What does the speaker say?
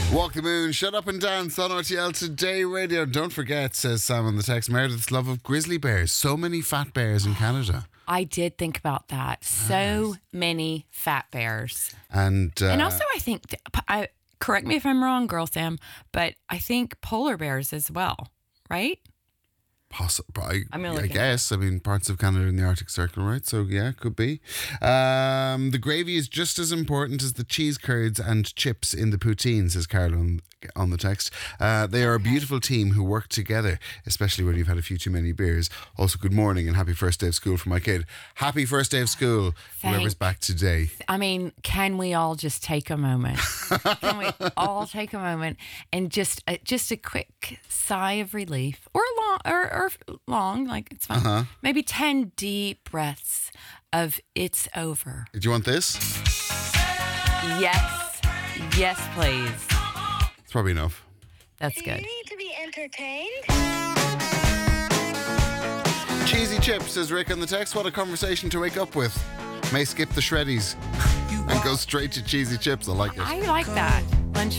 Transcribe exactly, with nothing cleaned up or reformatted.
Walk the moon, shut up and dance on R T L Today Radio. Don't forget, says Sam on the text, Meredith's love of grizzly bears. So many fat bears in Canada. I did think about that. So many fat bears. And uh, And also, I think, I correct me if I'm wrong, girl Sam, but I think polar bears as well, right? Possible, I, I'm gonna I look it guess. I mean, parts of Canada in the Arctic Circle, right? So, yeah, could be. Um, the gravy is just as important as the cheese curds and chips in the poutine, says Carol on, on the text. Uh, they are a beautiful team who work together, especially when you've had a few too many beers. Also, good morning and happy first day of school for my kid. Happy first day of school, Thank- whoever's back today. I mean, can we all just take a moment? Can we all take a moment and just uh, just a quick sigh of relief, or long, or, or long, like it's fine. Uh-huh. Maybe ten deep breaths of "It's over." Do you want this? Yes, yes, please. It's probably enough. That's Do good. you need to be entertained? Cheesy chips, says Rick on the text. What a conversation to wake up with. May skip the shreddies and go straight to cheesy chips. I like it. I like that.